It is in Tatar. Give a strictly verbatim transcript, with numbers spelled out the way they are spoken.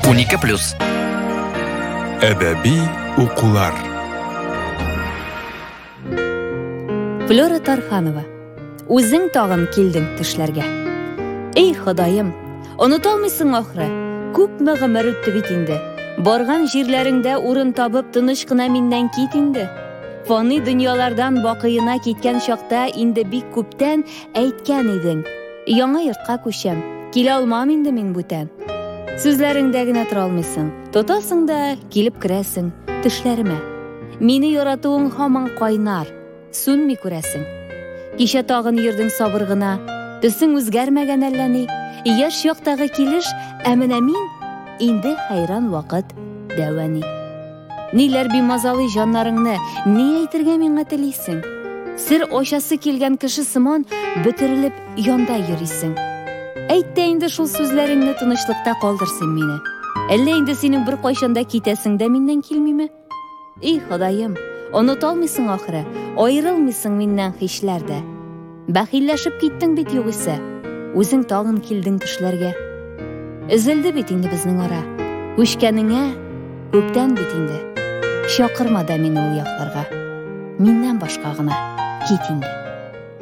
унике плюс. Әдәби укулар. Флора Тарханова. Үзең тагын килдең төшләргә. Эй Ходаем, оныталмыйсың ахры. Күпме гомер үтте бит инде. Барган җирләреңдә урын табып тыныч кына миннән кит инде. Фани дөньялардан бакыена киткән чакта инде бик күптән әйткән идең. Яңа йортка күчәм, килә алмам инде мин бүтән. Сүзләреңдә генә тора алмыйсың, тотасың да килеп керәсең төшләремә. Мине яратуың һаман кайнар, сүнми күрәсең. Кичә тагын йөрдең сабыр гына, төсең үзгәрмәгән әллә ни. Яшь яктагы килеш, ә менә мин инде хайран вакыт дәвани. Ниләр бимазалый җаннарыңны, ни әйтергә миңа телисең? Сер ачасы килгән кеше сыман бөтерелеп янда йөрисең. Әйт тә инде шул сүзләреңне тынычлыкта калдырсын мине. Әллә инде синең бер кайчанда китәсең дә миннән килмиме? И Ходаем, оныталмыйсың ахры, аерылмыйсың миннән һичләрдә. Бәхилләшеп киттең бит югыйсә, үзең тагын килдең төшләргә. Өзелде бит инде безнең ара, күчкәнеңә күптән бит инде. Чакырма да мине ул якларга, миннән башка гына кит инде.